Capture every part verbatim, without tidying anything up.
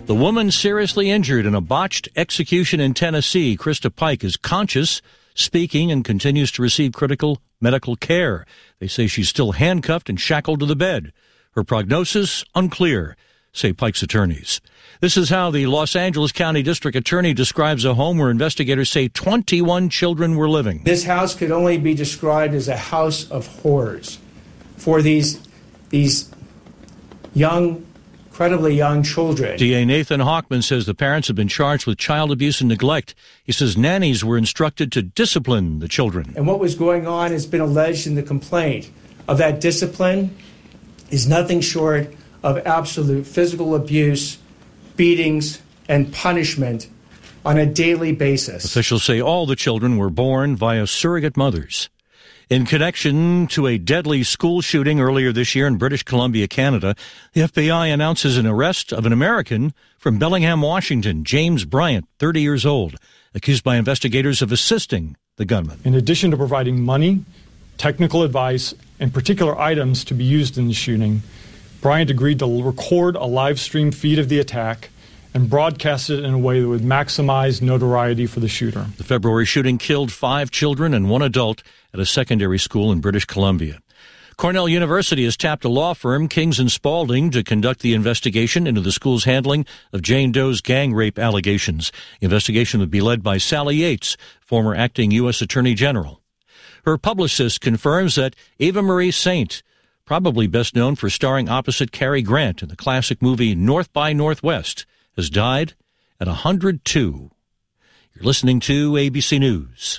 The woman seriously injured in a botched execution in Tennessee, Krista Pike, is conscious, speaking, and continues to receive critical medical care. They say she's still handcuffed and shackled to the bed. Her prognosis, unclear, say Pike's attorneys. This is how the Los Angeles County District Attorney describes a home where investigators say twenty-one children were living. This house could only be described as a house of horrors for these, these young incredibly young children. D A Nathan Hawkman says the parents have been charged with child abuse and neglect. He says nannies were instructed to discipline the children. And what was going on has been alleged in the complaint. Of that discipline is nothing short of absolute physical abuse, beatings, and punishment on a daily basis. Officials say all the children were born via surrogate mothers. In connection to a deadly school shooting earlier this year in British Columbia, Canada, the F B I announces an arrest of an American from Bellingham, Washington, James Bryant, thirty years old, accused by investigators of assisting the gunman. In addition to providing money, technical advice, and particular items to be used in the shooting, Bryant agreed to record a live stream feed of the attack and broadcast it in a way that would maximize notoriety for the shooter. The February shooting killed five children and one adult at a secondary school in British Columbia. Cornell University has tapped a law firm, Kings and Spalding, to conduct the investigation into the school's handling of Jane Doe's gang rape allegations. The investigation would be led by Sally Yates, former acting U S Attorney General. Her publicist confirms that Eva Marie Saint, probably best known for starring opposite Cary Grant in the classic movie North by Northwest, has died at one hundred two. You're listening to A B C News.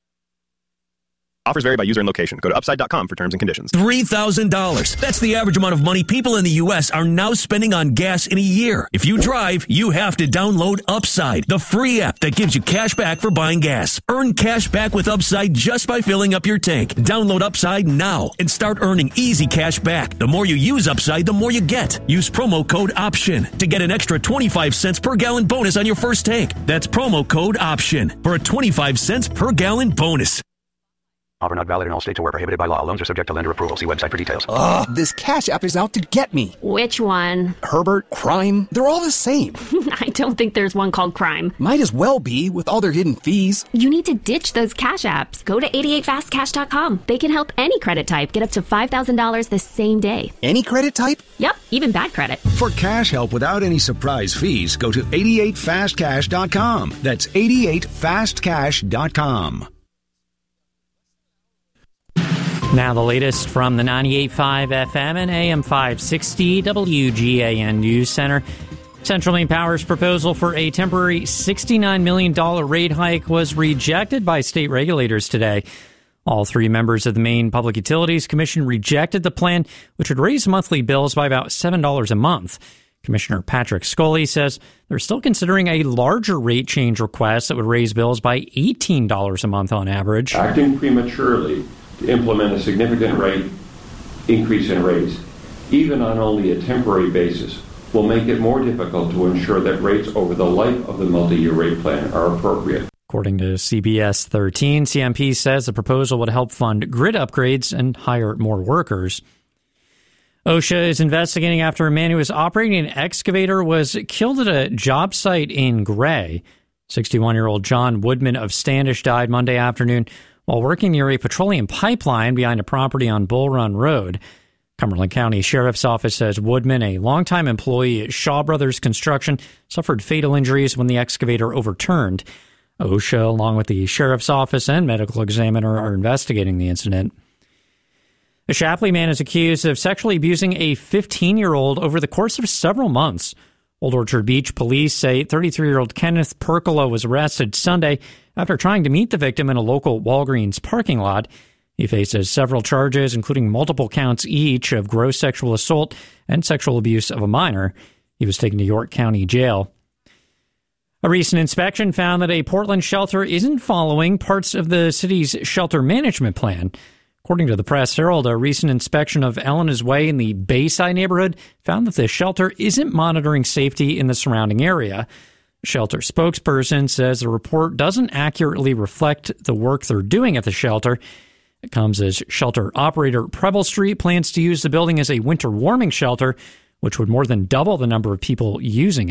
Offers vary by user and location. Go to upside dot com for terms and conditions. three thousand dollars. That's the average amount of money people in the U S are now spending on gas in a year. If you drive, you have to download Upside, the free app that gives you cash back for buying gas. Earn cash back with Upside just by filling up your tank. Download Upside now and start earning easy cash back. The more you use Upside, the more you get. Use promo code OPTION to get an extra twenty-five cents per gallon bonus on your first tank. That's promo code OPTION for a twenty-five cents per gallon bonus. Offer not valid in all states or where prohibited by law. Loans are subject to lender approval. See website for details. Ugh, this Cash App is out to get me. Which one? Herbert, Crime, they're all the same. I don't think there's one called Crime. Might as well be with all their hidden fees. You need to ditch those Cash Apps. Go to eighty-eight fast cash dot com. They can help any credit type get up to five thousand dollars the same day. Any credit type? Yep, even bad credit. For cash help without any surprise fees, go to eighty-eight fast cash dot com. That's eighty-eight fast cash dot com. Now the latest from the ninety-eight point five F M and A M five sixty W G A N News Center. Central Maine Power's proposal for a temporary sixty-nine million dollars rate hike was rejected by state regulators today. All three members of the Maine Public Utilities Commission rejected the plan, which would raise monthly bills by about seven dollars a month. Commissioner Patrick Scully says they're still considering a larger rate change request that would raise bills by eighteen dollars a month on average. Acting prematurely to implement a significant rate increase in rates, even on only a temporary basis, will make it more difficult to ensure that rates over the life of the multi-year rate plan are appropriate. According to C B S thirteen, C M P says the proposal would help fund grid upgrades and hire more workers. OSHA is investigating after a man who was operating an excavator was killed at a job site in Gray. sixty-one-year-old John Woodman of Standish died Monday afternoon while working near a petroleum pipeline behind a property on Bull Run Road. Cumberland County Sheriff's Office says Woodman, a longtime employee at Shaw Brothers Construction, suffered fatal injuries when the excavator overturned. OSHA, along with the Sheriff's Office and medical examiner, are investigating the incident. A Shapley man is accused of sexually abusing a fifteen-year-old over the course of several months. Old Orchard Beach police say thirty-three-year-old Kenneth Percola was arrested Sunday after trying to meet the victim in a local Walgreens parking lot. He faces several charges, including multiple counts each of gross sexual assault and sexual abuse of a minor. He was taken to York County Jail. A recent inspection found that a Portland shelter isn't following parts of the city's shelter management plan. According to the Press Herald, a recent inspection of Elena's Way in the Bayside neighborhood found that the shelter isn't monitoring safety in the surrounding area. A shelter spokesperson says the report doesn't accurately reflect the work they're doing at the shelter. It comes as shelter operator Preble Street plans to use the building as a winter warming shelter, which would more than double the number of people using it.